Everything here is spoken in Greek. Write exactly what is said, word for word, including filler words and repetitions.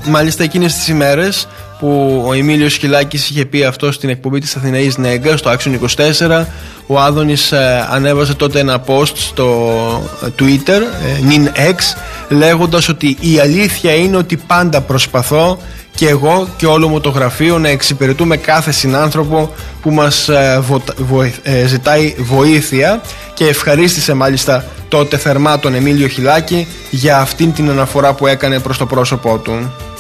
μάλιστα εκείνες τις ημέρες που ο Εμίλιος Χιλάκης είχε πει αυτό στην εκπομπή της Αθηναής Νέγκα στο Action είκοσι τέσσερα, ο Άδωνης ε, ανέβασε τότε ένα post στο Twitter, ε, νυν X, λέγοντας ότι η αλήθεια είναι ότι πάντα προσπαθώ και εγώ και όλο μου το γραφείο να εξυπηρετούμε κάθε συνάνθρωπο που μας ε, βο, βο, ε, ζητάει βοήθεια, και ευχαρίστησε μάλιστα τότε θερμά τον Εμίλιο Χιλάκη για αυτήν την αναφορά που έκανε προς το πρόσωπό του.